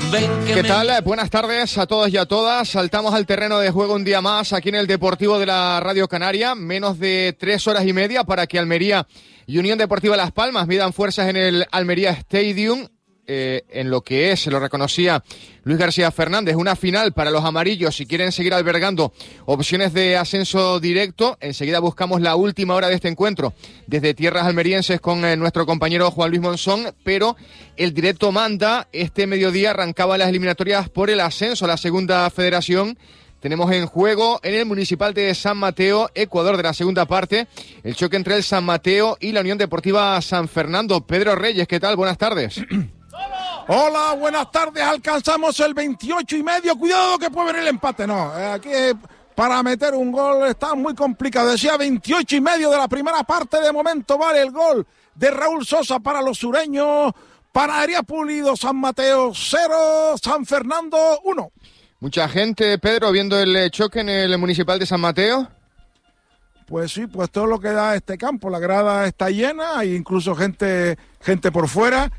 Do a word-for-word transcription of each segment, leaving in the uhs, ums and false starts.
¿Qué tal? Buenas tardes a todos y a todas. Saltamos al terreno de juego un día más aquí en el Deportivo de la Radio Canaria. Menos de tres horas y media para que Almería y Unión Deportiva Las Palmas midan fuerzas en el Almería Stadium. Eh, en lo que es, se lo reconocía Luis García Fernández, una final para los amarillos si quieren seguir albergando opciones de ascenso directo. Enseguida buscamos la última hora de este encuentro desde tierras almerienses con eh, nuestro compañero Juan Luis Monzón, pero el directo manda. Este mediodía arrancaba las eliminatorias por el ascenso a la segunda federación. Tenemos en juego en el Municipal de San Mateo, Ecuador, de la segunda parte, el choque entre el San Mateo y la Unión Deportiva San Fernando. Pedro Reyes, ¿qué tal? Buenas tardes. Hola, buenas tardes. Alcanzamos el veintiocho y medio. Cuidado que puede venir el empate. No, aquí para meter un gol está muy complicado. Decía veintiocho y medio de la primera parte. De momento vale el gol de Raúl Sosa para los sureños. Panadería Pulido, San Mateo cero, San Fernando uno. Mucha gente, Pedro, viendo el choque en el Municipal de San Mateo. Pues sí, pues todo lo que da este campo. La grada está llena, hay incluso gente, gente por fuera.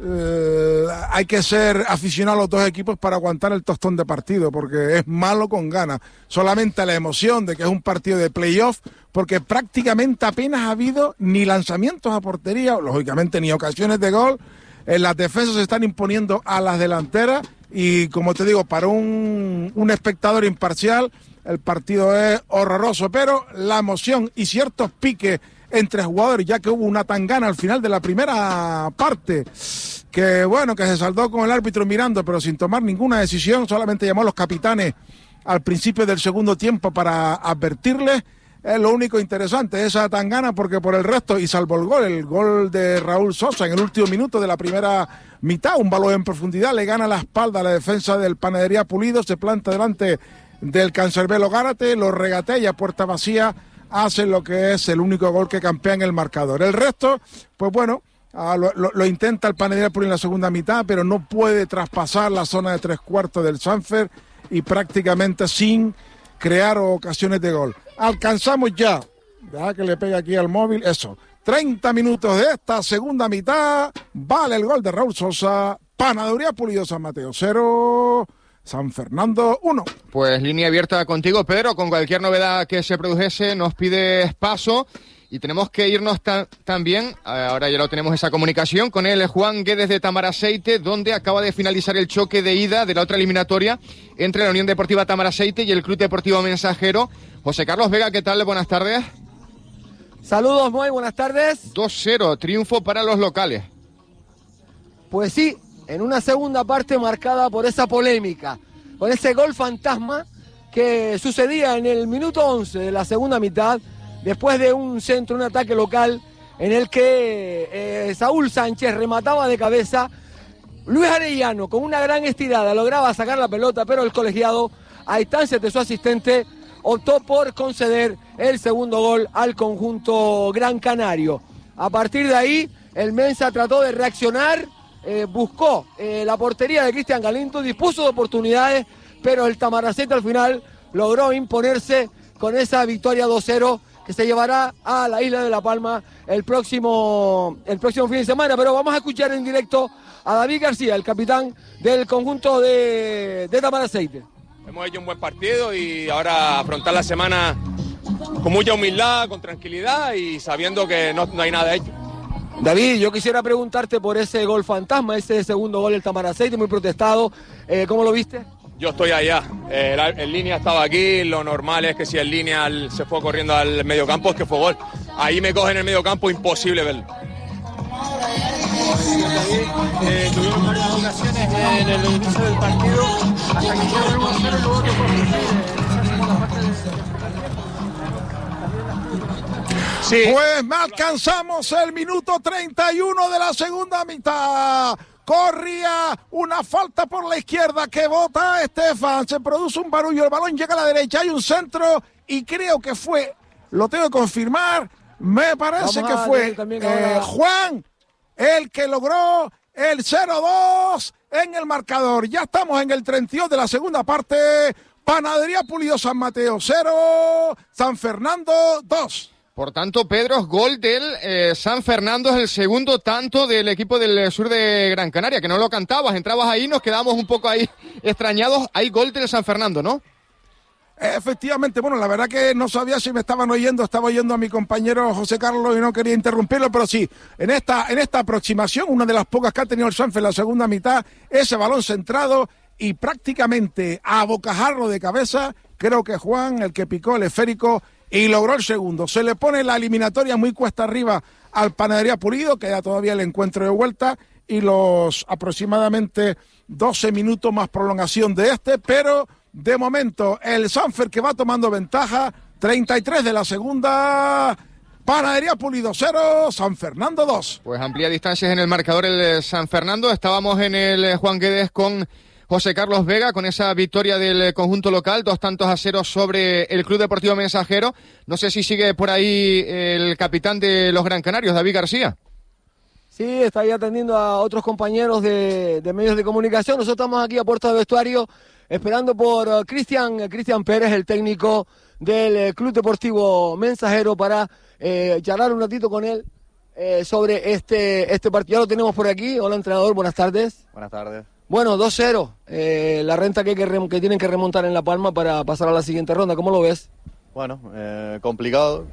Uh, hay que ser aficionado a los dos equipos para aguantar el tostón de partido, porque es malo con ganas. Solamente la emoción de que es un partido de playoff, porque prácticamente apenas ha habido ni lanzamientos a portería, lógicamente ni ocasiones de gol. En las defensas se están imponiendo a las delanteras y, como te digo, para un, un espectador imparcial el partido es horroroso, pero la emoción y ciertos piques entre jugadores, ya que hubo una tangana al final de la primera parte, que bueno, que se saldó con el árbitro mirando, pero sin tomar ninguna decisión, solamente llamó a los capitanes al principio del segundo tiempo para advertirles. Es lo único interesante, esa tangana, porque por el resto, y salvo el gol, el gol de Raúl Sosa en el último minuto de la primera mitad, un balón en profundidad, le gana la espalda a la defensa del Panadería Pulido, se planta delante del Cancerbero Gárate, lo regatea y a puerta vacía hace lo que es el único gol que campea en el marcador. El resto, pues bueno, uh, lo, lo, lo intenta el Panadería Pulido en la segunda mitad, pero no puede traspasar la zona de tres cuartos del Sanfer y prácticamente sin crear ocasiones de gol. Alcanzamos ya, deja que le pegue aquí al móvil, eso, treinta minutos de esta segunda mitad, vale el gol de Raúl Sosa, Panadería Pulido San Mateo cero, San Fernando uno. Pues línea abierta contigo, Pedro, con cualquier novedad que se produjese nos pides paso. Y tenemos que irnos ta- también, ahora ya lo tenemos esa comunicación, con el Juan Guedes de Tamaraceite, donde acaba de finalizar el choque de ida de la otra eliminatoria entre la Unión Deportiva Tamaraceite y el Club Deportivo Mensajero. José Carlos Vega, ¿qué tal? Buenas tardes. Saludos, muy buenas tardes. dos cero, triunfo para los locales. Pues sí, en una segunda parte marcada por esa polémica, con ese gol fantasma que sucedía en el minuto once de la segunda mitad, después de un centro, un ataque local, en el que eh, Saúl Sánchez remataba de cabeza. Luis Arellano, con una gran estirada, lograba sacar la pelota, pero el colegiado, a instancias de su asistente, optó por conceder el segundo gol al conjunto gran canario. A partir de ahí, el Mensa trató de reaccionar, eh, buscó eh, la portería de Cristian Galindo, dispuso de oportunidades, pero el Tamaraceite al final logró imponerse con esa victoria dos cero, que se llevará a la isla de La Palma el próximo, el próximo fin de semana. Pero vamos a escuchar en directo a David García, el capitán del conjunto de, de Tamaraceite. Hemos hecho un buen partido y ahora afrontar la semana con mucha humildad, con tranquilidad y sabiendo que no, no hay nada hecho. David, yo quisiera preguntarte por ese gol fantasma, ese segundo gol del Tamaraceite, muy protestado. Eh, ¿Cómo lo viste? Yo estoy allá, eh, el, el línea estaba aquí, lo normal es que si el línea al, se fue corriendo al mediocampo es que fue gol. Ahí me cogen en el mediocampo, imposible verlo. Eh, tuvieron varias ocasiones en el inicio del partido, hasta que hicieron el uno cero y luego otro por Sí. Pues me alcanzamos el minuto treinta y uno de la segunda mitad. Corría una falta por la izquierda que bota Estefan, se produce un barullo, el balón llega a la derecha, hay un centro y creo que fue, lo tengo que confirmar, me parece que fue eh, Juan el que logró el cero dos en el marcador. Ya estamos en el treinta y dos de la segunda parte. Panadería Pulido San Mateo cero, San Fernando dos. Por tanto, Pedro, gol del eh, San Fernando, es el segundo tanto del equipo del sur de Gran Canaria, que no lo cantabas, entrabas ahí, nos quedamos un poco ahí extrañados. Hay gol del San Fernando, ¿no? Efectivamente, bueno, la verdad que no sabía si me estaban oyendo, estaba oyendo a mi compañero José Carlos y no quería interrumpirlo, pero sí, en esta, en esta aproximación, una de las pocas que ha tenido el Sanfe en la segunda mitad, ese balón centrado y prácticamente a bocajarro de cabeza, creo que Juan, el que picó el esférico, y logró el segundo. Se le pone la eliminatoria muy cuesta arriba al Panadería Pulido, queda todavía el encuentro de vuelta y los aproximadamente doce minutos más prolongación de este, pero de momento el Sanfer que va tomando ventaja, treinta y tres de la segunda, Panadería Pulido cero, San Fernando dos. Pues amplía distancias en el marcador el San Fernando. Estábamos en el Juan Guedes con José Carlos Vega, con esa victoria del conjunto local, dos tantos a cero sobre el Club Deportivo Mensajero. No sé si sigue por ahí el capitán de los Gran Canarios, David García. Sí, está ahí atendiendo a otros compañeros de, de medios de comunicación. Nosotros estamos aquí a puerta de vestuario esperando por uh, Cristian Cristian Pérez, el técnico del uh, Club Deportivo Mensajero, para eh, charlar un ratito con él eh, sobre este, este partido. Ya lo tenemos por aquí. Hola, entrenador, buenas tardes. Buenas tardes. Bueno, dos cero, eh, la renta que, hay que, rem- que tienen que remontar en La Palma para pasar a la siguiente ronda. ¿Cómo lo ves? Bueno, eh, complicado,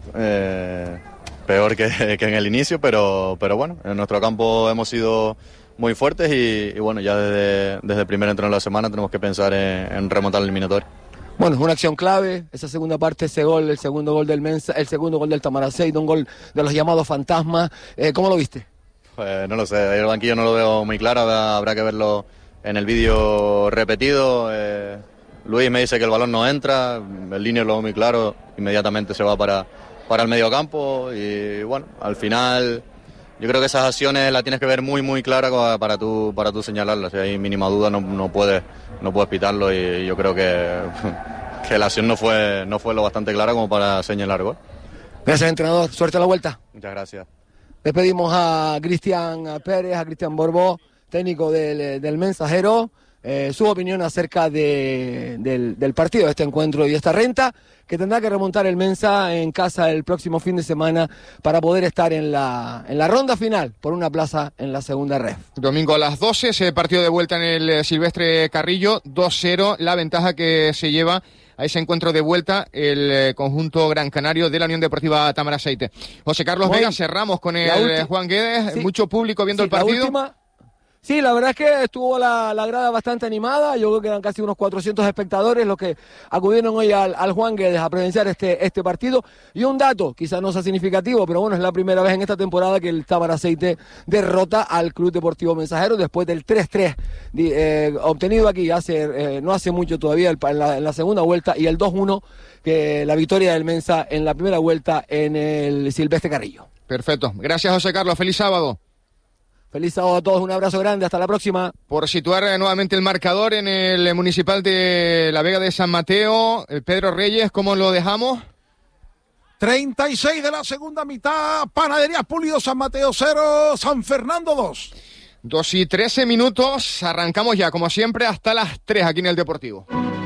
eh, peor que, que en el inicio, pero, pero bueno, en nuestro campo hemos sido muy fuertes y, y bueno, ya desde, desde el primer entreno de la semana tenemos que pensar en, en remontar el eliminatorio. Bueno, es una acción clave, esa segunda parte, ese gol, el segundo gol del Mensa, el segundo gol del Tamaracey, un gol de los llamados fantasmas. Eh, ¿Cómo lo viste? Pues no lo sé, el banquillo no lo veo muy claro, habrá, habrá que verlo en el vídeo repetido. Eh, Luis me dice que el balón no entra, el línea lo veo muy claro, inmediatamente se va para, para el mediocampo y bueno, al final yo creo que esas acciones las tienes que ver muy muy claras para tú, para tú señalarlas. Si hay mínima duda no, no puedes no puedes pitarlo y yo creo que, que la acción no fue, no fue lo bastante clara como para señalar gol. Gracias, entrenador, suerte a la vuelta. Muchas gracias. Despedimos a Cristian Pérez, a Cristian Borbó, técnico del, del Mensajero, eh, su opinión acerca de, del, del partido, de este encuentro y esta renta que tendrá que remontar el Mensa en casa el próximo fin de semana para poder estar en la, en la ronda final por una plaza en la segunda ref. Domingo a las doce, ese partido de vuelta en el Silvestre Carrillo, dos cero, la ventaja que se lleva a ese encuentro de vuelta el conjunto gran canario de la Unión Deportiva Tamaraceite. José Carlos Juan, Vega, cerramos con el ulti- Juan Guedes, sí, mucho público viendo sí, el partido. La última, sí, la verdad es que estuvo la, la grada bastante animada, yo creo que eran casi unos cuatrocientos espectadores los que acudieron hoy al, al Juan Guedes a presenciar este, este partido. Y un dato, quizás no sea significativo, pero bueno, es la primera vez en esta temporada que el Tamaraceite derrota al Club Deportivo Mensajero después del tres tres eh, obtenido aquí hace eh, no hace mucho todavía el, en, la, en la segunda vuelta, y el dos uno, que la victoria del Mensa en la primera vuelta en el Silvestre Carrillo. Perfecto, gracias José Carlos, feliz sábado. Feliz sábado a todos, un abrazo grande, hasta la próxima. Por situar nuevamente el marcador en el municipal de La Vega de San Mateo, Pedro Reyes, ¿cómo lo dejamos? treinta y seis de la segunda mitad, Panadería Pulido San Mateo cero, San Fernando dos. dos y trece minutos, arrancamos ya, como siempre, hasta las tres aquí en el Deportivo.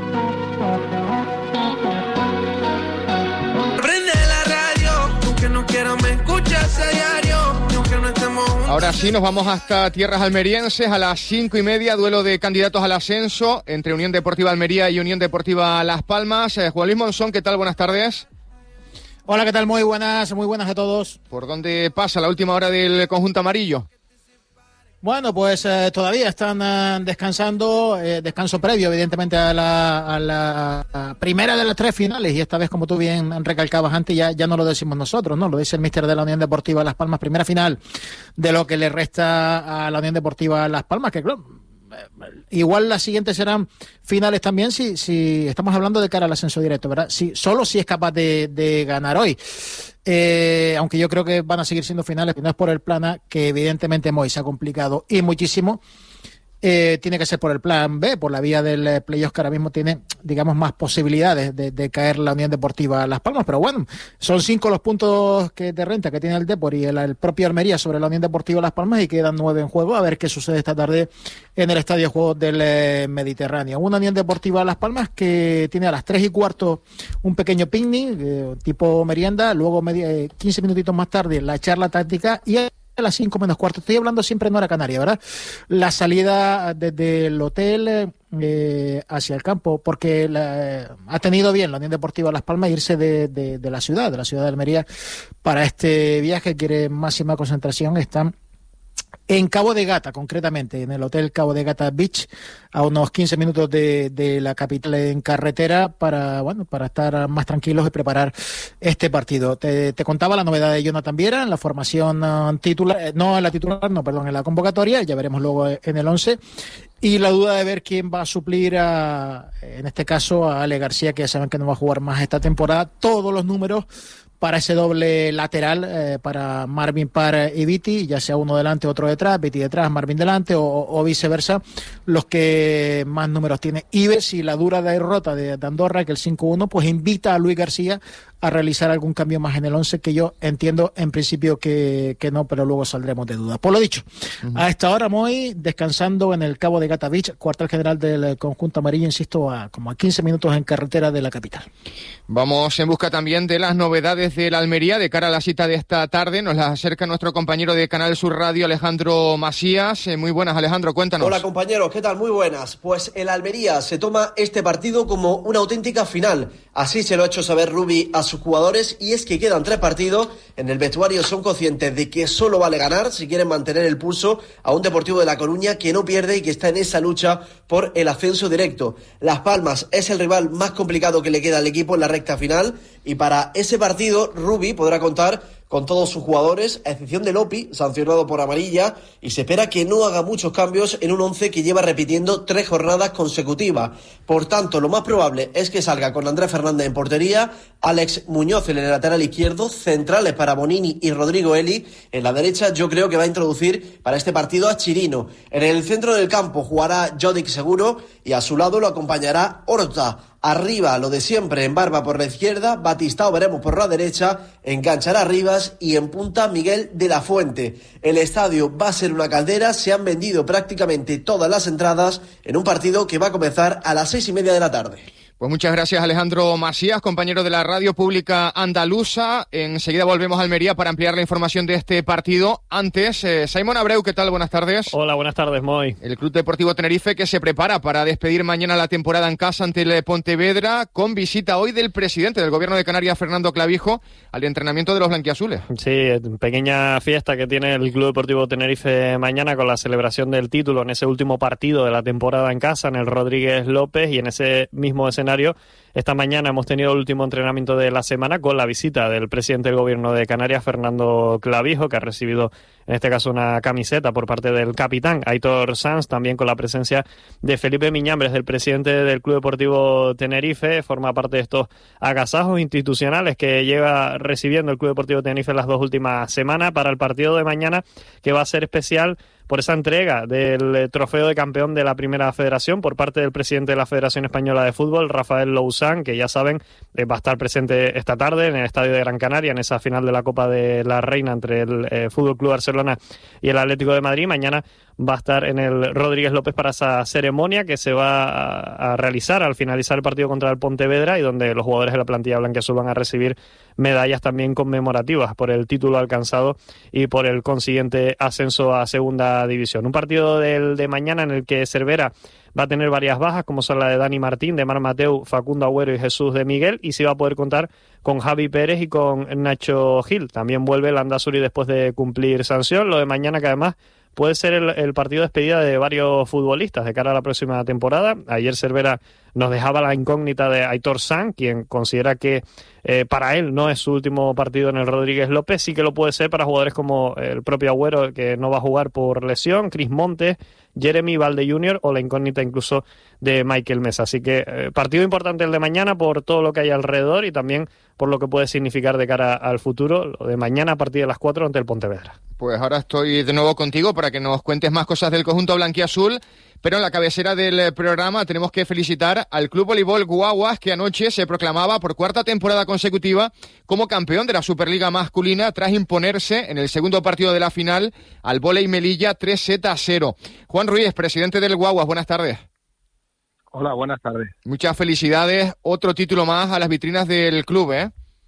Prende la radio, aunque no quieras me escuchas a diario, aunque no estemos juntos. Ahora sí, nos vamos hasta tierras almerienses a las cinco y media, duelo de candidatos al ascenso entre Unión Deportiva Almería y Unión Deportiva Las Palmas. Eh, Juan Luis Monzón, ¿qué tal? Buenas tardes. Hola, ¿qué tal? Muy buenas, muy buenas a todos. ¿Por dónde pasa la última hora del conjunto amarillo? Bueno, pues eh, todavía están eh, descansando, eh, descanso previo evidentemente a la, a la a primera de las tres finales, y esta vez, como tú bien recalcabas antes, ya, ya no lo decimos nosotros, ¿no? Lo dice el míster de la Unión Deportiva Las Palmas, primera final de lo que le resta a la Unión Deportiva Las Palmas, que claro, igual las siguientes serán finales también si, si estamos hablando de cara al ascenso directo, ¿verdad? Si, solo si es capaz de, de ganar hoy. Eh, aunque yo creo que van a seguir siendo finales, no es por el plana, que evidentemente Moy se ha complicado y muchísimo. eh, tiene que ser por el plan B, por la vía del eh, playoff, que ahora mismo tiene, digamos, más posibilidades de, de caer la Unión Deportiva Las Palmas. Pero bueno, son cinco los puntos que de renta que tiene el Depor y el, el propio Almería sobre la Unión Deportiva Las Palmas, y quedan nueve en juego. A ver qué sucede esta tarde en el Estadio Juegos del eh, Mediterráneo. Una Unión Deportiva Las Palmas que tiene a las tres y cuarto un pequeño picnic, eh, tipo merienda, luego media, eh, quince minutitos más tarde la charla táctica, y a las cinco menos cuarto, estoy hablando siempre en hora canaria, ¿verdad? La salida desde el hotel eh, hacia el campo, porque la, eh, ha tenido bien la Unión Deportiva Las Palmas irse de, de, de la ciudad, de la ciudad de Almería, para este viaje. Quiere máxima concentración. Están en Cabo de Gata, concretamente, en el Hotel Cabo de Gata Beach, a unos quince minutos de, de la capital en carretera, para bueno para estar más tranquilos y preparar este partido. Te, te contaba la novedad de Jonathan Viera en la formación uh, titular, eh, no en la titular, no, perdón, en la convocatoria, ya veremos luego en el once. Y la duda de ver quién va a suplir, a, en este caso, a Ale García, que ya saben que no va a jugar más esta temporada. Todos los números para ese doble lateral, eh, para Marvin Parr y Viti, ya sea uno delante, otro detrás, Viti detrás, Marvin delante, o, o viceversa, los que más números tiene. Ives, y la dura derrota de, de Andorra, que el cinco uno, pues invita a Luis García a realizar algún cambio más en el once, que yo entiendo en principio que, que no, pero luego saldremos de duda. Por lo dicho, uh-huh. A esta hora Moy descansando en el Cabo de Gata Beach, cuartel general del conjunto amarillo, insisto, a como a quince minutos en carretera de la capital. Vamos en busca también de las novedades de la Almería de cara a la cita de esta tarde. Nos las acerca nuestro compañero de Canal Sur Radio, Alejandro Masías. Eh, muy buenas, Alejandro, cuéntanos. Hola, compañeros, ¿qué tal? Muy buenas. Pues el Almería se toma este partido como una auténtica final. Así se lo ha hecho saber Rubi a sus jugadores, y es que quedan tres partidos. En el vestuario son conscientes de que solo vale ganar si quieren mantener el pulso a un Deportivo de La Coruña que no pierde y que está en esa lucha por el ascenso directo. Las Palmas es el rival más complicado que le queda al equipo en la recta final, y para ese partido Rubi podrá contar con todos sus jugadores, a excepción de Lopi, sancionado por amarilla, y se espera que no haga muchos cambios en un once que lleva repitiendo tres jornadas consecutivas. Por tanto, lo más probable es que salga con Andrés Fernández en portería, Alex Muñoz en el lateral izquierdo, centrales para Bonini y Rodrigo Eli. En la derecha yo creo que va a introducir para este partido a Chirino. En el centro del campo jugará Jodic seguro, y a su lado lo acompañará Horta. Arriba, lo de siempre, en Barba por la izquierda, Batistao veremos por la derecha, enganchará Rivas, y en punta Miguel de la Fuente. El estadio va a ser una caldera, se han vendido prácticamente todas las entradas en un partido que va a comenzar a las seis y media de la tarde. Pues muchas gracias, Alejandro Masías, compañero de la Radio Pública Andaluza. Enseguida volvemos a Almería para ampliar la información de este partido. Antes, eh, Simón Abreu, ¿qué tal? Buenas tardes. Hola, buenas tardes, Moy. El Club Deportivo Tenerife, que se prepara para despedir mañana la temporada en casa ante el Pontevedra, con visita hoy del presidente del Gobierno de Canarias, Fernando Clavijo, al entrenamiento de los blanquiazules. Sí, pequeña fiesta que tiene el Club Deportivo Tenerife mañana, con la celebración del título en ese último partido de la temporada en casa, en el Rodríguez López, y en ese mismo escenario esta mañana hemos tenido el último entrenamiento de la semana, con la visita del presidente del Gobierno de Canarias, Fernando Clavijo, que ha recibido en este caso una camiseta por parte del capitán Aitor Sanz, también con la presencia de Felipe Miñambres, del presidente del Club Deportivo Tenerife. Forma parte de estos agasajos institucionales que lleva recibiendo el Club Deportivo Tenerife las dos últimas semanas para el partido de mañana, que va a ser especial por esa entrega del trofeo de campeón de la Primera Federación por parte del presidente de la Federación Española de Fútbol, Rafael Lousán, que ya saben va a estar presente esta tarde en el Estadio de Gran Canaria, en esa final de la Copa de la Reina entre el eh, Fútbol Club Barcelona y el Atlético de Madrid. Mañana va a estar en el Rodríguez López para esa ceremonia que se va a, a realizar al finalizar el partido contra el Pontevedra, y donde los jugadores de la plantilla blanquiazul van a recibir medallas también conmemorativas por el título alcanzado y por el consiguiente ascenso a Segunda División. Un partido del de mañana en el que Cervera va a tener varias bajas, como son la de Dani Martín, de Mar Mateu, Facundo Agüero y Jesús de Miguel, y se va a poder contar con Javi Pérez y con Nacho Gil. También vuelve Landázuri después de cumplir sanción. Lo de mañana, que además puede ser el, el partido de despedida de varios futbolistas de cara a la próxima temporada. Ayer Cervera nos dejaba la incógnita de Aitor Sanz, quien considera que eh, para él no es su último partido en el Rodríguez López. Sí que lo puede ser para jugadores como el propio Agüero, que no va a jugar por lesión, Cris Montes, Jeremy Valde junior o la incógnita incluso de Michael Mesa. Así que eh, partido importante el de mañana por todo lo que hay alrededor y también por lo que puede significar de cara al futuro, lo de mañana a partir de las cuatro ante el Pontevedra. Pues ahora estoy de nuevo contigo para que nos cuentes más cosas del conjunto blanquiazul, Pero en la cabecera del programa tenemos que felicitar al Club Voleibol Guaguas, que anoche se proclamaba por cuarta temporada consecutiva como campeón de la Superliga masculina tras imponerse en el segundo partido de la final al Voley Melilla tres sets a cero. Juan Ruiz, presidente del Guaguas, buenas tardes. Hola, buenas tardes. Muchas felicidades. Otro título más a las vitrinas del club, ¿eh?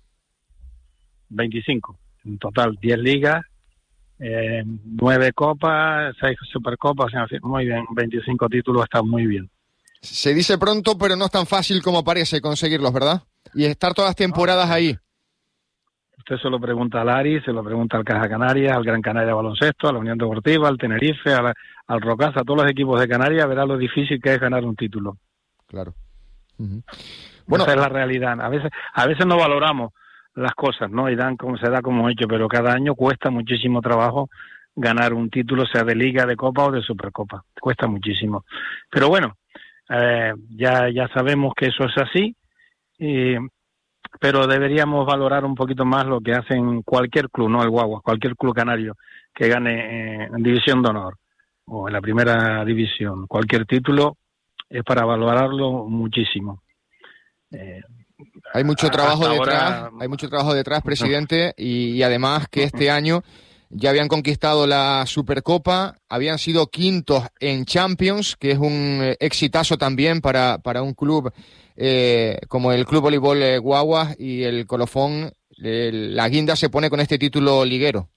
veinticinco. En total, diez ligas, eh, nueve copas, seis supercopas, o sea, muy bien, veinticinco títulos, está muy bien. Se dice pronto, pero no es tan fácil como parece conseguirlos, ¿verdad? Y estar todas las temporadas ahí. Usted se lo pregunta al Ari, se lo pregunta al Caja Canarias, al Gran Canaria Baloncesto, a la Unión Deportiva, al Tenerife, a la, al Rocasa, a todos los equipos de Canarias, verá lo difícil que es ganar un título. Claro. Uh-huh. Bueno, esa es la realidad. A veces, a veces no valoramos las cosas, ¿no? Y dan como se da como hecho, pero cada año cuesta muchísimo trabajo ganar un título, sea de Liga, de Copa o de Supercopa. Cuesta muchísimo. Pero bueno, eh, ya, ya sabemos que eso es así, y, pero deberíamos valorar un poquito más lo que hacen cualquier club, no el Guaguas, cualquier club canario que gane eh, en División de Honor o en la Primera División. Cualquier título es para valorarlo muchísimo. Eh, hay mucho trabajo detrás, ahora, hay mucho trabajo detrás, presidente, y, y además que este año ya habían conquistado la Supercopa, habían sido quintos en Champions, que es un eh, exitazo también para, para un club eh, como el Club Voleibol eh, Guaguas, y el colofón, eh, la guinda se pone con este título liguero.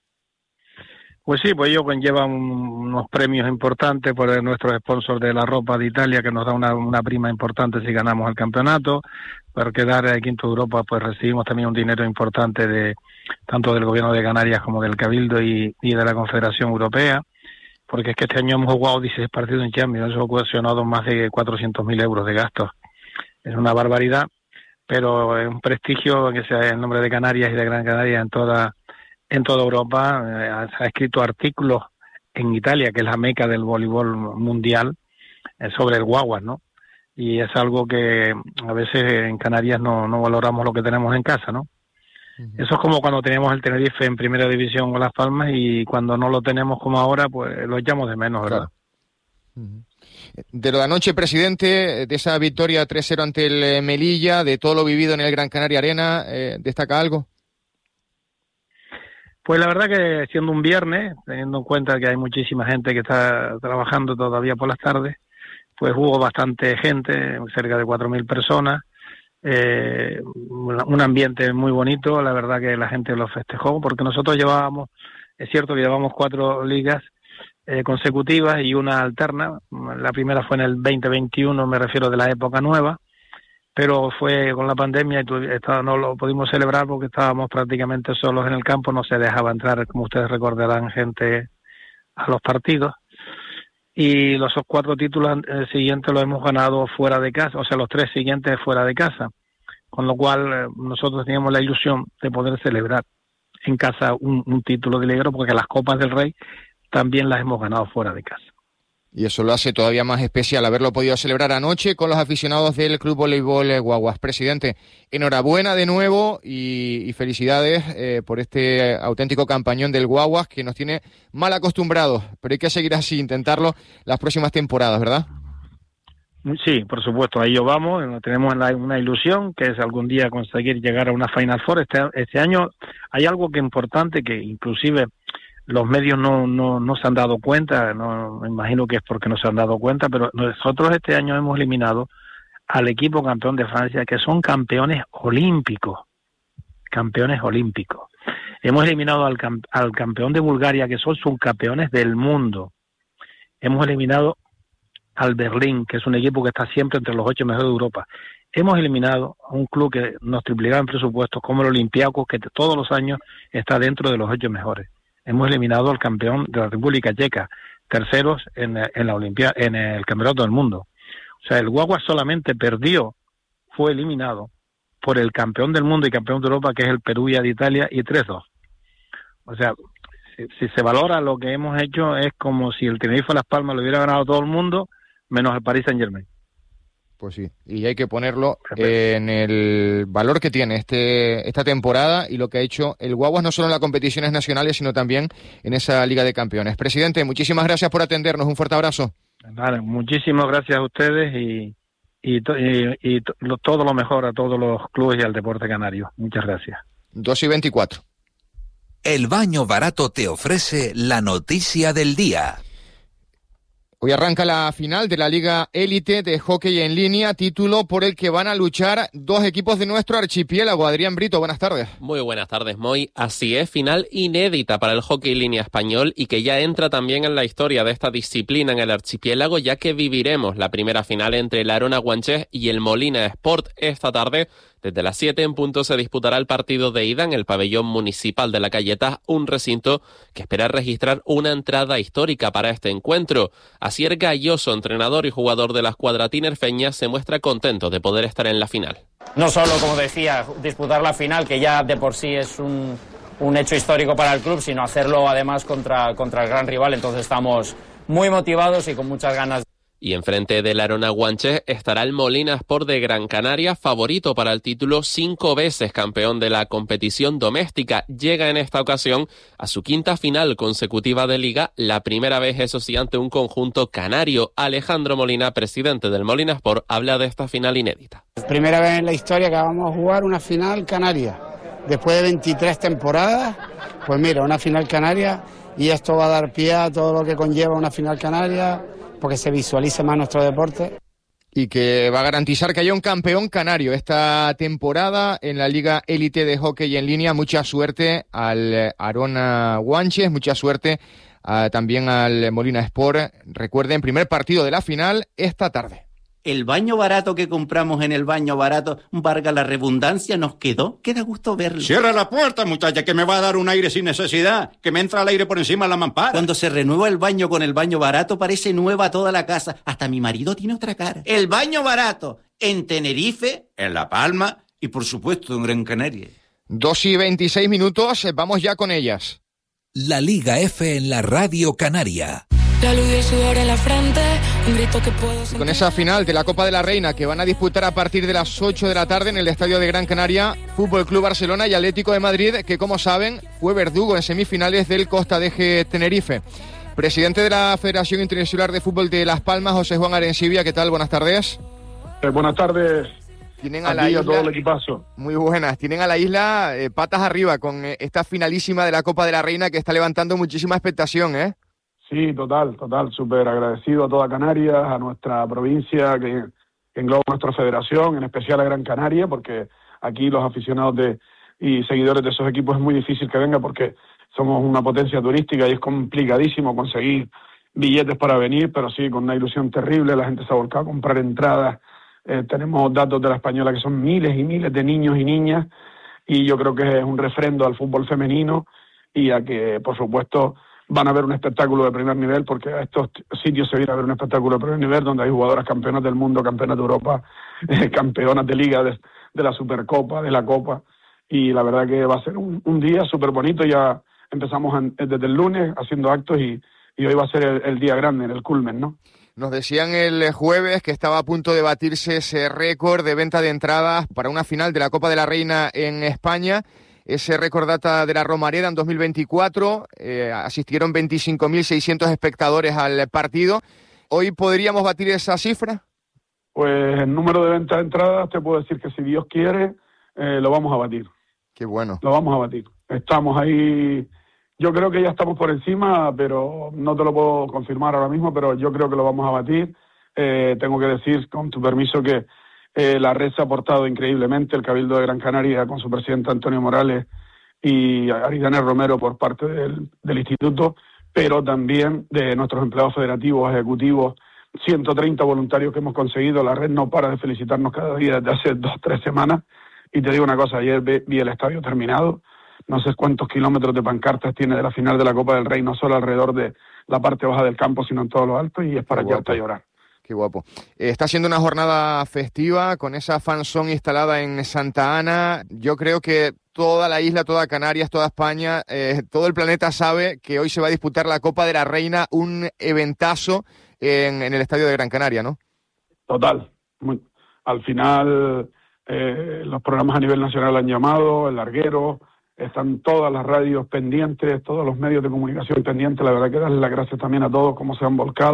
Pues sí, pues ellos conllevan unos premios importantes por nuestros sponsors de la ropa de Italia, que nos da una, una prima importante si ganamos el campeonato. Por quedar en quinto de Europa, pues recibimos también un dinero importante de tanto del gobierno de Canarias como del Cabildo y, y de la Confederación Europea, porque es que este año hemos jugado dieciséis partidos en Champions, eso ha ocasionado más de cuatrocientos mil euros de gastos. Es una barbaridad, pero es un prestigio que sea el nombre de Canarias y de Gran Canaria en toda en toda Europa. Eh, se ha escrito artículos en Italia, que es la meca del voleibol mundial, eh, sobre el Guaguas, ¿no? Y es algo que a veces en Canarias no, no valoramos lo que tenemos en casa, ¿no? Uh-huh. Eso es como cuando teníamos el Tenerife en Primera División con Las Palmas, y cuando no lo tenemos como ahora, pues lo echamos de menos, ¿verdad? Claro. Uh-huh. De lo de anoche, presidente, de esa victoria tres cero ante el Melilla, de todo lo vivido en el Gran Canaria Arena, eh, ¿destaca algo? Pues la verdad que siendo un viernes, teniendo en cuenta que hay muchísima gente que está trabajando todavía por las tardes, pues hubo bastante gente, cerca de cuatro mil personas, eh, un ambiente muy bonito, la verdad que la gente lo festejó, porque nosotros llevábamos, es cierto que llevamos cuatro ligas eh, consecutivas y una alterna. La primera fue en el veinte veintiuno, me refiero de la época nueva, pero fue con la pandemia y no lo pudimos celebrar porque estábamos prácticamente solos en el campo, no se dejaba entrar, como ustedes recordarán, gente a los partidos. Y los cuatro títulos eh, siguientes los hemos ganado fuera de casa, o sea, los tres siguientes fuera de casa, con lo cual eh, nosotros teníamos la ilusión de poder celebrar en casa un, un título de liguero, porque las Copas del Rey también las hemos ganado fuera de casa. Y eso lo hace todavía más especial, haberlo podido celebrar anoche con los aficionados del Club Voleibol Guaguas. Presidente, enhorabuena de nuevo y, y felicidades eh, por este auténtico campañón del Guaguas, que nos tiene mal acostumbrados, pero hay que seguir así, intentarlo las próximas temporadas, ¿verdad? Sí, por supuesto, a ello vamos. Tenemos una ilusión, que es algún día conseguir llegar a una Final Four. Este, este año hay algo que es importante, que inclusive los medios no, no, no se han dado cuenta, no me imagino que es porque no se han dado cuenta, pero nosotros este año hemos eliminado al equipo campeón de Francia, que son campeones olímpicos, campeones olímpicos. Hemos eliminado al, al campeón de Bulgaria, que son subcampeones del mundo. Hemos eliminado al Berlín, que es un equipo que está siempre entre los ocho mejores de Europa. Hemos eliminado a un club que nos triplicaba en presupuestos, como el Olympiacos, que todos los años está dentro de los ocho mejores. Hemos eliminado al campeón de la República Checa, terceros en, en la Olimpia, en el Campeonato del Mundo. O sea, el Guaguas solamente perdió, fue eliminado por el campeón del mundo y campeón de Europa, que es el Perugia de Italia, y tres dos. O sea, si, si se valora lo que hemos hecho, es como si el Tenerife Las Palmas lo hubiera ganado todo el mundo, menos el Paris Saint-Germain. Pues sí, y hay que ponerlo en el valor que tiene este esta temporada y lo que ha hecho el Guaguas, no solo en las competiciones nacionales, sino también en esa Liga de Campeones. Presidente, muchísimas gracias por atendernos, un fuerte abrazo. Vale, muchísimas gracias a ustedes y, y, to, y, y to, lo, todo lo mejor a todos los clubes y al deporte canario. Muchas gracias. dos y veinticuatro. El Baño Barato te ofrece la noticia del día. Hoy arranca la final de la Liga Élite de Hockey en Línea, título por el que van a luchar dos equipos de nuestro archipiélago. Adrián Brito, buenas tardes. Muy buenas tardes, Moy. Así es, final inédita para el hockey en línea español y que ya entra también en la historia de esta disciplina en el archipiélago, ya que viviremos la primera final entre el Arona Guanches y el Molina Sport esta tarde. Desde las siete en punto se disputará el partido de ida en el pabellón municipal de La Cayeta, un recinto que espera registrar una entrada histórica para este encuentro. Asier Galloso, entrenador y jugador de la escuadra tinerfeña, se muestra contento de poder estar en la final. No solo, como decía, disputar la final, que ya de por sí es un, un hecho histórico para el club, sino hacerlo además contra, contra el gran rival. Entonces estamos muy motivados y con muchas ganas. Y enfrente del Arona Guanches estará el Molina Sport de Gran Canaria, favorito para el título, cinco veces campeón de la competición doméstica. Llega en esta ocasión a su quinta final consecutiva de liga, la primera vez, eso sí, ante un conjunto canario. Alejandro Molina, presidente del Molina Sport, habla de esta final inédita. Primera vez en la historia que vamos a jugar una final canaria. Después de veintitrés temporadas, pues mira, una final canaria, y esto va a dar pie a todo lo que conlleva una final canaria, porque se visualice más nuestro deporte. Y que va a garantizar que haya un campeón canario esta temporada en la Liga Élite de Hockey en Línea. Mucha suerte al Arona Guanches, mucha suerte uh, también al Molina Sport. Recuerden, primer partido de la final esta tarde. El baño barato que compramos en el Baño Barato, valga la redundancia, nos quedó. Queda gusto verlo. Cierra la puerta, muchacha, que me va a dar un aire sin necesidad, que me entra el aire por encima de la mampara. Cuando se renueva el baño con el Baño Barato, parece nueva toda la casa. Hasta mi marido tiene otra cara. El Baño Barato, en Tenerife, en La Palma y, por supuesto, en Gran Canaria. Dos y veintiséis minutos, vamos ya con ellas. La Liga F en la Radio Canaria. La luz y el sudor en la frente, un grito que puedo sentir. Con esa final de la Copa de la Reina que van a disputar a partir de las ocho de la tarde en el Estadio de Gran Canaria, Fútbol Club Barcelona y Atlético de Madrid, que como saben fue verdugo en semifinales del Costa de G Tenerife. Presidente de la Federación Interinsular de Fútbol de Las Palmas, José Juan Arencibia, ¿qué tal? Buenas tardes. Eh, buenas tardes. Tienen a la isla, a todo el equipazo. Muy buenas. Tienen a la isla eh, patas arriba con eh, esta finalísima de la Copa de la Reina que está levantando muchísima expectación, ¿eh? Sí, total, total. Súper agradecido a toda Canarias, a nuestra provincia que, que engloba nuestra federación, en especial a Gran Canaria, porque aquí los aficionados de y seguidores de esos equipos es muy difícil que venga porque somos una potencia turística y es complicadísimo conseguir billetes para venir, pero sí, con una ilusión terrible, la gente se ha volcado a comprar entradas. Eh, tenemos datos de la Española que son miles y miles de niños y niñas, y yo creo que es un refrendo al fútbol femenino y a que, por supuesto, van a ver un espectáculo de primer nivel, porque a estos sitios se viene a ver un espectáculo de primer nivel donde hay jugadoras campeonas del mundo, campeonas de Europa, eh, campeonas de Liga, de, de la Supercopa, de la Copa, y la verdad que va a ser un, un día súper bonito. Ya empezamos en, desde el lunes haciendo actos y, y hoy va a ser el, el día grande, el culmen, ¿no? Nos decían el jueves que estaba a punto de batirse ese récord de venta de entradas para una final de la Copa de la Reina en España. Ese récord data de la Romareda en dos mil veinticuatro, eh, asistieron veinticinco mil seiscientos espectadores al partido. ¿Hoy podríamos batir esa cifra? Pues el número de venta de entradas, te puedo decir que si Dios quiere, eh, lo vamos a batir. Qué bueno. Lo vamos a batir. Estamos ahí, yo creo que ya estamos por encima, pero no te lo puedo confirmar ahora mismo, pero yo creo que lo vamos a batir. Eh, tengo que decir, con tu permiso, que Eh, la red se ha aportado increíblemente, el Cabildo de Gran Canaria con su presidente Antonio Morales y Aridane Romero por parte del, del instituto, pero también de nuestros empleados federativos, ejecutivos, ciento treinta voluntarios que hemos conseguido. La red no para de felicitarnos cada día desde hace dos, tres semanas, y te digo una cosa, ayer vi, vi el estadio terminado, no sé cuántos kilómetros de pancartas tiene de la final de la Copa del Rey, no solo alrededor de la parte baja del campo, sino en todo lo alto, y es para que hasta llorar. Qué guapo. Eh, está siendo una jornada festiva con esa fanzone instalada en Santa Ana. Yo creo que toda la isla, toda Canarias, toda España, eh, todo el planeta sabe que hoy se va a disputar la Copa de la Reina, un eventazo en, en el Estadio de Gran Canaria, ¿no? Total. Muy, al final, eh, los programas a nivel nacional han llamado, el larguero, están todas las radios pendientes, todos los medios de comunicación pendientes. La verdad que darle las gracias también a todos, cómo se han volcado.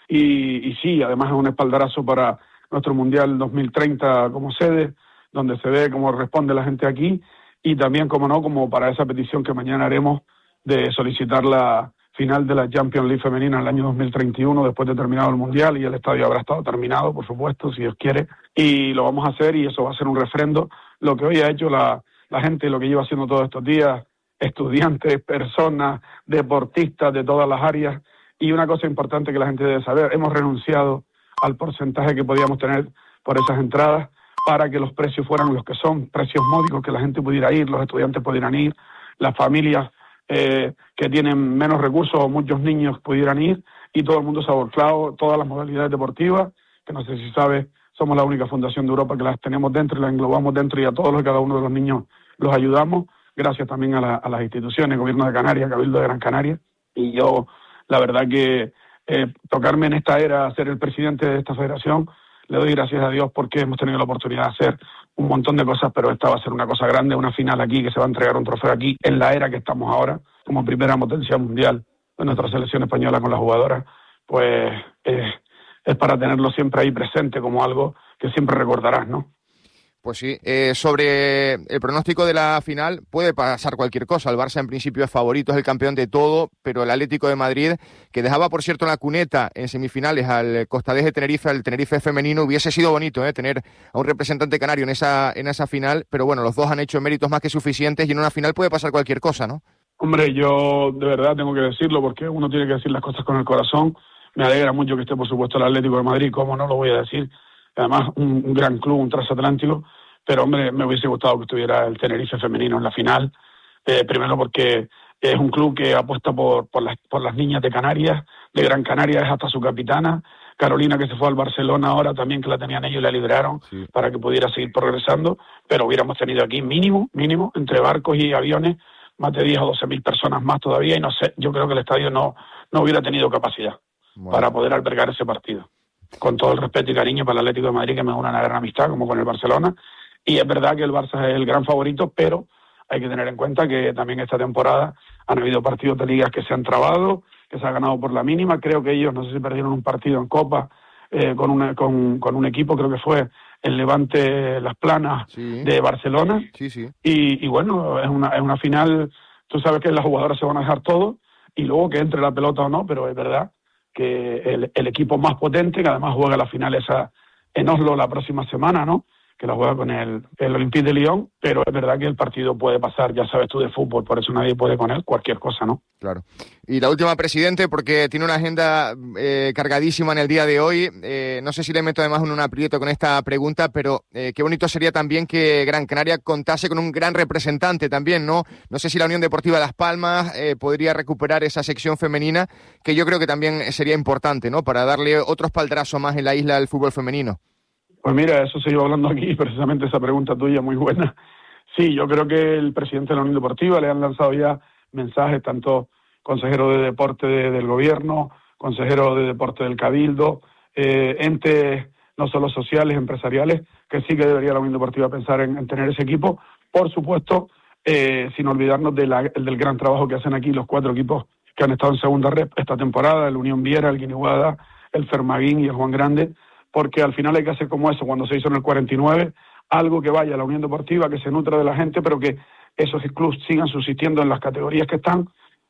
y, y sí, además es un espaldarazo para nuestro Mundial dos mil treinta como sede, donde se ve cómo responde la gente aquí, y también, como no, como para esa petición que mañana haremos de solicitar la final de la Champions League femenina en el año dos mil treinta y uno, después de terminado el Mundial, y el estadio habrá estado terminado, por supuesto, si Dios quiere, y lo vamos a hacer, y eso va a ser un refrendo. Lo que hoy ha hecho la, la gente, lo que lleva haciendo todos estos días, estudiantes, personas, deportistas de todas las áreas, y una cosa importante que la gente debe saber, hemos renunciado al porcentaje que podíamos tener por esas entradas para que los precios fueran los que son, precios módicos, que la gente pudiera ir, los estudiantes pudieran ir, las familias eh, que tienen menos recursos o muchos niños pudieran ir, y todo el mundo se ha volcado, todas las modalidades deportivas, que no sé si sabes, somos la única fundación de Europa que las tenemos dentro y las englobamos dentro, y a todos y cada uno de los niños los ayudamos, gracias también a, la, a las instituciones, Gobierno de Canarias, Cabildo de Gran Canaria, y yo, la verdad que eh, tocarme en esta era ser el presidente de esta federación, le doy gracias a Dios porque hemos tenido la oportunidad de hacer un montón de cosas, pero esta va a ser una cosa grande, una final aquí, que se va a entregar un trofeo aquí, en la era que estamos ahora, como primera potencia mundial de nuestra selección española con las jugadoras, pues eh, es para tenerlo siempre ahí presente como algo que siempre recordarás, ¿no? Pues sí, eh, sobre el pronóstico de la final puede pasar cualquier cosa. El Barça en principio es favorito, es el campeón de todo, pero el Atlético de Madrid, que dejaba por cierto en la cuneta en semifinales al Costadés de Tenerife, al Tenerife femenino, hubiese sido bonito eh, tener a un representante canario en esa, en esa final, pero bueno, los dos han hecho méritos más que suficientes y en una final puede pasar cualquier cosa, ¿no? Hombre, yo de verdad tengo que decirlo porque uno tiene que decir las cosas con el corazón. Me alegra mucho que esté por supuesto el Atlético de Madrid, cómo no lo voy a decir. Además, un, un gran club, un transatlántico, pero hombre, me hubiese gustado que estuviera el Tenerife femenino en la final, eh, primero porque es un club que apuesta por, por, las, por las niñas de Canarias, de Gran Canaria es hasta su capitana, Carolina, que se fue al Barcelona ahora también, que la tenían ellos y la liberaron sí. para que pudiera seguir progresando, pero hubiéramos tenido aquí mínimo, mínimo, entre barcos y aviones, más de diez o doce mil personas más todavía, y no sé, yo creo que el estadio no, no hubiera tenido capacidad bueno. para poder albergar ese partido. Con todo el respeto y cariño para el Atlético de Madrid, que me da una gran amistad, como con el Barcelona, y es verdad que el Barça es el gran favorito, pero hay que tener en cuenta que también esta temporada han habido partidos de ligas que se han trabado, que se ha ganado por la mínima. Creo que ellos, no sé si perdieron un partido en Copa eh, con, una, con, con un equipo, creo que fue el Levante Las Planas sí. de Barcelona. Sí, sí. Y, y bueno, es una, es una final, tú sabes que las jugadoras se van a dejar todo, y luego que entre la pelota o no, pero es verdad que el, el equipo más potente, que además juega la final esa en Oslo la próxima semana, ¿no?, que la juega con el, el Olympique de Lyon, pero es verdad que el partido puede pasar, ya sabes tú, de fútbol, por eso nadie puede con él cualquier cosa, ¿no? Claro. Y la última, presidente, porque tiene una agenda eh, cargadísima en el día de hoy, eh, no sé si le meto además en un aprieto con esta pregunta, pero eh, qué bonito sería también que Gran Canaria contase con un gran representante también, ¿no? No sé si la Unión Deportiva Las Palmas eh, podría recuperar esa sección femenina, que yo creo que también sería importante, ¿no?, para darle otro espaldarazo más en la isla al fútbol femenino. Pues mira, eso se iba hablando aquí, precisamente esa pregunta tuya muy buena. Sí, yo creo que el presidente de la Unión Deportiva le han lanzado ya mensajes, tanto consejero de deporte de, del gobierno, consejero de deporte del Cabildo, eh, entes no solo sociales, empresariales, que sí que debería la Unión Deportiva pensar en, en tener ese equipo. Por supuesto, eh, sin olvidarnos de la, del gran trabajo que hacen aquí los cuatro equipos que han estado en segunda rep esta temporada, el Unión Viera, el Guiniguada, el Fermaguín y el Juan Grande, porque al final hay que hacer como eso, cuando se hizo en el cuarenta y nueve, algo que vaya a la Unión Deportiva, que se nutra de la gente, pero que esos clubes sigan subsistiendo en las categorías que están,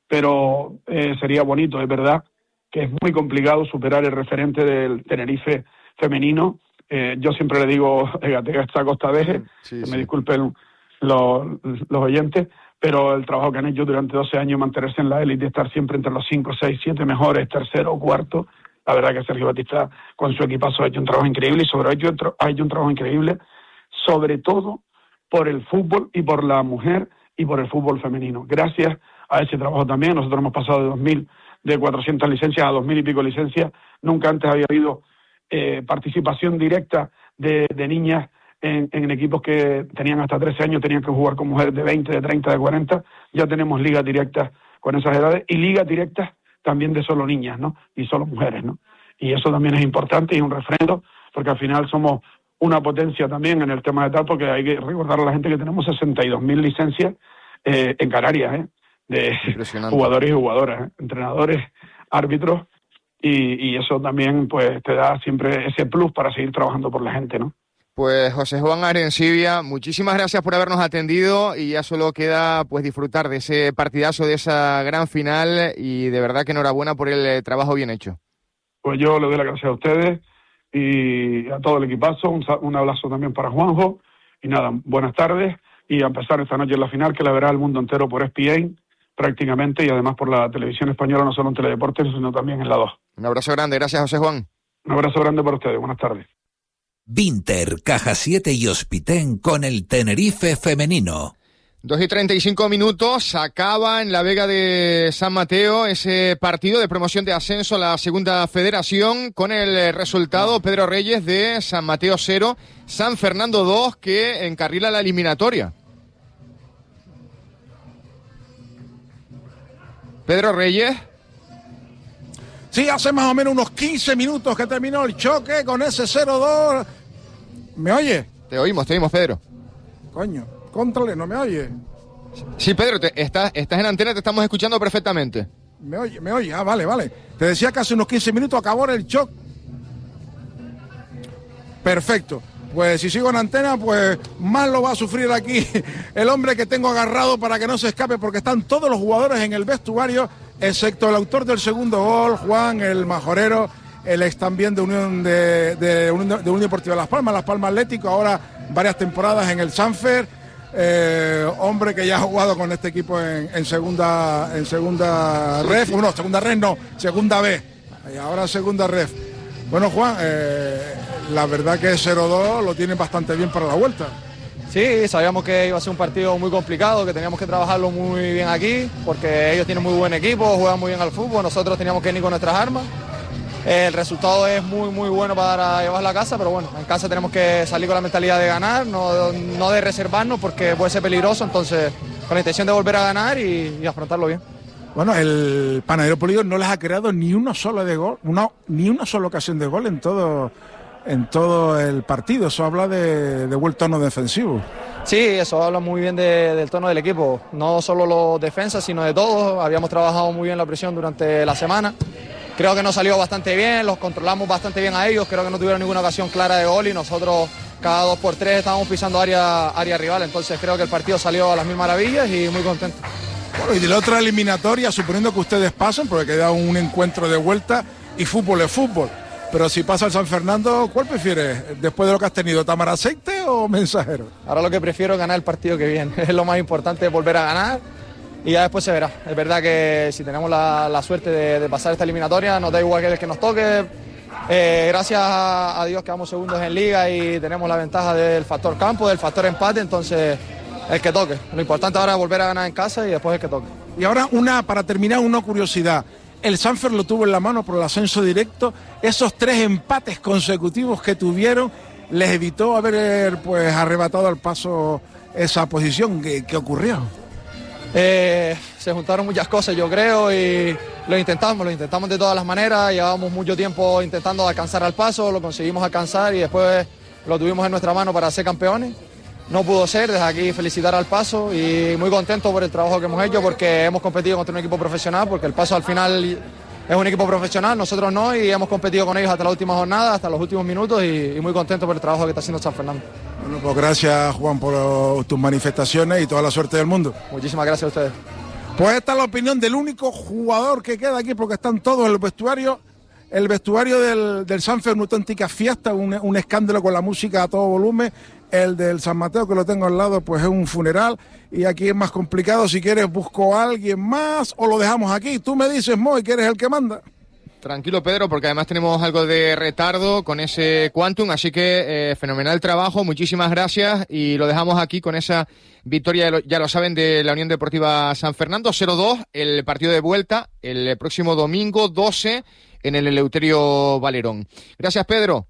pero eh, sería bonito, es verdad, que es muy complicado superar el referente del Tenerife femenino. Eh, yo siempre le digo, Gatega está Costa Veje, sí, que sí. me disculpen los, los oyentes, pero el trabajo que han hecho durante doce años, mantenerse en la élite, estar siempre entre los cinco, seis, siete mejores, tercero o cuarto. La verdad que Sergio Batista con su equipazo ha hecho un trabajo increíble y sobre ello ha hecho un trabajo increíble, sobre todo por el fútbol y por la mujer y por el fútbol femenino. Gracias a ese trabajo también, nosotros hemos pasado de dos mil, de cuatrocientas licencias a dos mil y pico licencias. Nunca antes había habido eh, participación directa de, de niñas en, en equipos que tenían hasta trece años, tenían que jugar con mujeres de veinte, de treinta, de cuarenta. Ya tenemos ligas directas con esas edades y ligas directas también de solo niñas, ¿no?, y solo mujeres, ¿no? Y eso también es importante y un refrendo, porque al final somos una potencia también en el tema de tal, porque hay que recordar a la gente que tenemos sesenta y dos mil licencias eh, en Canarias, ¿eh?, de jugadores y jugadoras, ¿eh?, entrenadores, árbitros, y, y eso también pues te da siempre ese plus para seguir trabajando por la gente, ¿no? Pues José Juan Arencibia, muchísimas gracias por habernos atendido y ya solo queda pues disfrutar de ese partidazo, de esa gran final y de verdad que enhorabuena por el trabajo bien hecho. Pues yo le doy las gracias a ustedes y a todo el equipazo, un, un abrazo también para Juanjo y nada, buenas tardes y a empezar esta noche en la final que la verá el mundo entero por E S P N prácticamente y además por la televisión española, no solo en Teledeportes sino también en la dos. Un abrazo grande, gracias José Juan. Un abrazo grande para ustedes, buenas tardes. Vinter, Caja siete y Hospitén con el Tenerife femenino. dos y treinta y cinco minutos, acaba en la Vega de San Mateo ese partido de promoción de ascenso a la segunda federación con el resultado Pedro Reyes de San Mateo cero, San Fernando dos que encarrila la eliminatoria. Pedro Reyes. Sí, hace más o menos unos quince minutos que terminó el choque con ese cero dos. ¿Me oye? Te oímos, te oímos, Pedro. Coño, contrale, ¿no me oye? Sí, Pedro, te, estás, estás en antena, te estamos escuchando perfectamente. Me oye, me oye, ah, vale, vale. Te decía que hace unos quince minutos acabó el choque. Perfecto. Pues si sigo en antena, pues más lo va a sufrir aquí el hombre que tengo agarrado para que no se escape, porque están todos los jugadores en el vestuario, excepto el autor del segundo gol, Juan, el majorero, el ex también de Unión de, de, Unión, de Unión Deportiva Las Palmas, Las Palmas Atlético, ahora varias temporadas en el Sanfer, eh, hombre que ya ha jugado con este equipo en, en segunda en segunda ref, no, segunda ref no, segunda B, y ahora segunda ref. Bueno, Juan, eh, la verdad que cero dos lo tienen bastante bien para la vuelta. Sí, sabíamos que iba a ser un partido muy complicado, que teníamos que trabajarlo muy bien aquí, porque ellos tienen muy buen equipo, juegan muy bien al fútbol, nosotros teníamos que ir con nuestras armas. El resultado es muy muy bueno para llevar la casa, pero bueno, en casa tenemos que salir con la mentalidad de ganar, no, no de reservarnos porque puede ser peligroso, entonces con la intención de volver a ganar y, y afrontarlo bien. Bueno, el Panadero Pulido no les ha creado ni uno solo de gol, una, ni una sola ocasión de gol en todo, en todo el partido. Eso habla de, de buen tono defensivo. Sí, eso habla muy bien de, del tono del equipo. No solo los defensas, sino de todos. Habíamos trabajado muy bien la presión durante la semana. Creo que nos salió bastante bien, los controlamos bastante bien a ellos. Creo que no tuvieron ninguna ocasión clara de gol y nosotros cada dos por tres estábamos pisando área, área rival. Entonces creo que el partido salió a las mil maravillas y muy contento. Bueno, y de la otra eliminatoria, suponiendo que ustedes pasen, porque queda un encuentro de vuelta y fútbol es fútbol. Pero si pasa el San Fernando, ¿cuál prefieres? Después de lo que has tenido, ¿Tamaraceite o Mensajero? Ahora lo que prefiero es ganar el partido que viene. Es lo más importante, volver a ganar y ya después se verá. Es verdad que si tenemos la, la suerte de, de pasar esta eliminatoria, nos da igual que el que nos toque. Eh, gracias a, a Dios que vamos segundos en liga y tenemos la ventaja del factor campo, del factor empate, entonces el que toque. Lo importante ahora es volver a ganar en casa y después el que toque. Y ahora una, para terminar, una curiosidad. El Sanfer lo tuvo en la mano por el ascenso directo. Esos tres empates consecutivos que tuvieron les evitó haber pues arrebatado al paso esa posición. ¿Qué, qué ocurrió? Eh, se juntaron muchas cosas, yo creo, y lo intentamos, lo intentamos de todas las maneras. Llevábamos mucho tiempo intentando alcanzar al paso, lo conseguimos alcanzar y después lo tuvimos en nuestra mano para ser campeones. No pudo ser, desde aquí felicitar al Paso y muy contento por el trabajo que hemos hecho porque hemos competido contra un equipo profesional, porque el Paso al final es un equipo profesional, nosotros no, y hemos competido con ellos hasta la última jornada, hasta los últimos minutos y, y muy contento por el trabajo que está haciendo San Fernando. Bueno, pues gracias Juan por tus manifestaciones y toda la suerte del mundo. Muchísimas gracias a ustedes. Pues esta es la opinión del único jugador que queda aquí porque están todos en el vestuario. El vestuario del, del Sanfer, una auténtica fiesta, un, un escándalo con la música a todo volumen. El del San Mateo, que lo tengo al lado, pues es un funeral. Y aquí es más complicado. Si quieres, busco a alguien más o lo dejamos aquí. Tú me dices, Moy, que eres el que manda. Tranquilo, Pedro, porque además tenemos algo de retardo con ese Quantum. Así que eh, fenomenal trabajo. Muchísimas gracias. Y lo dejamos aquí con esa victoria, ya lo saben, de la Unión Deportiva San Fernando. cero dos, el partido de vuelta el próximo domingo doce en el Eleuterio Valerón. Gracias, Pedro.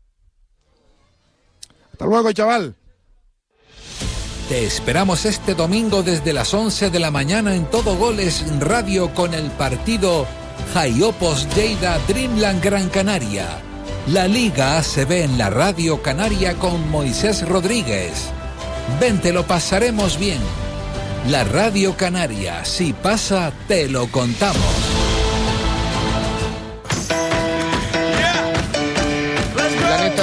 Hasta luego, chaval. Te esperamos este domingo desde las once de la mañana en Todo Goles Radio con el partido Jaiopos Lleida Dreamland Gran Canaria. La Liga se ve en la Radio Canaria con Moisés Rodríguez. Ven, te lo pasaremos bien. La Radio Canaria, si pasa, te lo contamos.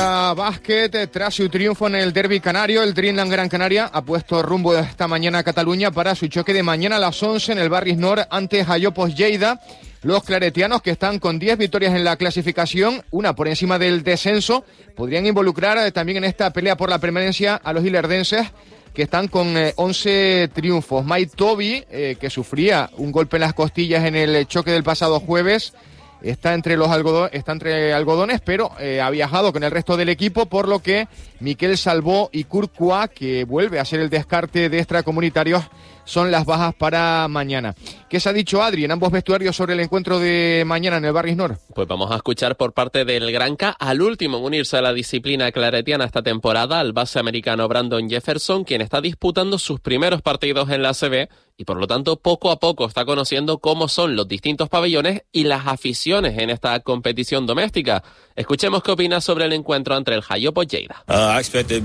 Ahora básquet, tras su triunfo en el derbi canario, el Dreamland Gran Canaria ha puesto rumbo esta mañana a Cataluña para su choque de mañana a las once en el Barris Nord ante Jaiopos Lleida. Los claretianos, que están con diez victorias en la clasificación, una por encima del descenso, podrían involucrar también en esta pelea por la permanencia a los ilerdenses, que están con eh, once triunfos. Mike Toby, eh, que sufría un golpe en las costillas en el choque del pasado jueves, está entre los algodón, está entre algodones, pero eh, ha viajado con el resto del equipo, por lo que Miquel Salvó y Courtois, que vuelve a ser el descarte de extracomunitarios, son las bajas para mañana. ¿Qué se ha dicho, Adri, en ambos vestuarios sobre el encuentro de mañana en el Barris Nord? Pues vamos a escuchar por parte del Granca, al último en unirse a la disciplina claretiana esta temporada, al base americano Brandon Jefferson, quien está disputando sus primeros partidos en la A C B y por lo tanto poco a poco está conociendo cómo son los distintos pabellones y las aficiones en esta competición doméstica. Escuchemos qué opina sobre el encuentro entre el Jaiopos Lleida. Uh,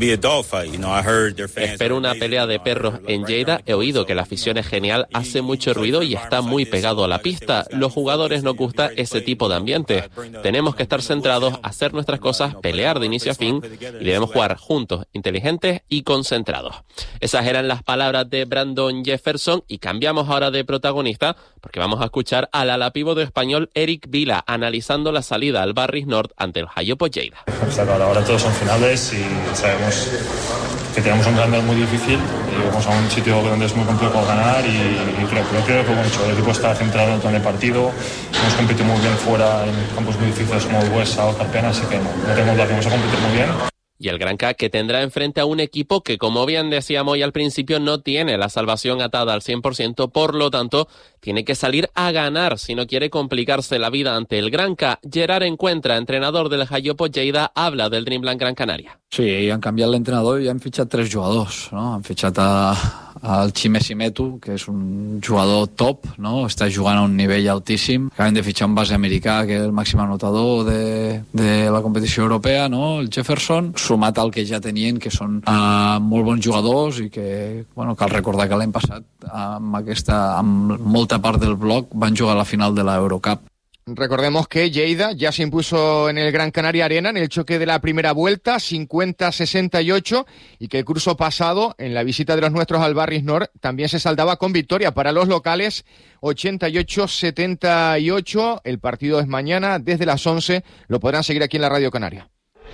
Espero una pelea de perros en Lleida. He oído que la afición es genial, hace mucho ruido y está muy pegado a la pista. Los jugadores nos gusta ese tipo de ambiente. Tenemos que estar centrados, hacer nuestras cosas, pelear de inicio a fin y debemos jugar juntos, inteligentes y concentrados. Esas eran las palabras de Brandon Jefferson y cambiamos ahora de protagonista porque vamos a escuchar al alapívot español Eric Vila analizando la salida al Barris Nord ante el Jaiopos Lleida. Está claro, ahora todos son finales y sabemos que tenemos un calendario muy difícil y vamos a un sitio donde es muy complejo ganar y, y creo, creo, creo que bueno, el equipo está centrado en el partido, hemos competido muy bien fuera en campos muy difíciles como el Buesa o Carpena, así que no, no tenemos duda que vamos a competir muy bien. Y el Granca, que tendrá enfrente a un equipo que, como bien decíamos hoy al principio, no tiene la salvación atada al cien por ciento, por lo tanto, tiene que salir a ganar si no quiere complicarse la vida ante el Granca. Gerard Encuentra, entrenador del Jaiopos Lleida, habla del Dreamland Gran Canaria. Sí, han canviat l'entrenador i han fitxat tres jugadors, no? Han fitxat a, al Chimesi Metu, que és un jugador top, no? Està jugant a un nivell altíssim. Acaben de fitxar un base americà, que és el màxim anotador de, de la competició europea, no? El Jefferson, sumat al que ja tenien, que són uh, molt bons jugadors i que, bueno, cal recordar que l'any passat amb aquesta, amb molta part del bloc van jugar a la final de la Eurocup. Recordemos que Lleida ya se impuso en el Gran Canaria Arena en el choque de la primera vuelta, cincuenta a sesenta y ocho, y que el curso pasado, en la visita de los nuestros al Barris Nord, también se saldaba con victoria para los locales, ochenta y ocho a setenta y ocho. El partido es mañana desde las once, lo podrán seguir aquí en la Radio Canaria.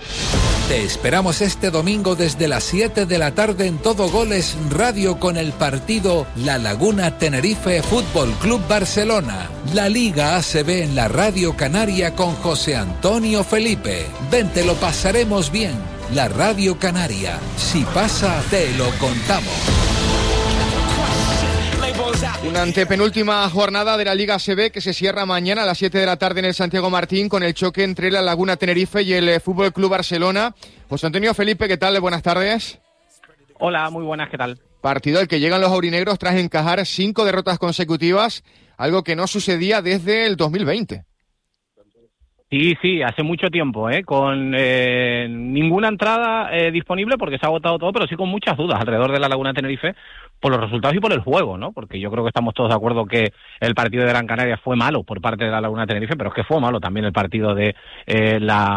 Te esperamos este domingo desde las siete de la tarde en Todo Goles Radio con el partido La Laguna Tenerife Fútbol Club Barcelona. La Liga A C B en la Radio Canaria con José Antonio Felipe. Ven, te lo pasaremos bien. La Radio Canaria. Si pasa, te lo contamos. Una antepenúltima jornada de la Liga A C B que se cierra mañana a las siete de la tarde en el Santiago Martín con el choque entre la Laguna Tenerife y el Fútbol Club Barcelona. José Antonio Felipe, ¿qué tal? Buenas tardes. Hola, muy buenas, ¿qué tal? Partido al que llegan los aurinegros tras encajar cinco derrotas consecutivas, algo que no sucedía desde el dos mil veinte. Sí, sí, hace mucho tiempo, ¿eh? Con eh, ninguna entrada eh, disponible porque se ha agotado todo, pero sí con muchas dudas alrededor de la Laguna Tenerife por los resultados y por el juego, ¿no? Porque yo creo que estamos todos de acuerdo que el partido de Gran Canaria fue malo por parte de la Laguna Tenerife, pero es que fue malo también el partido de eh, la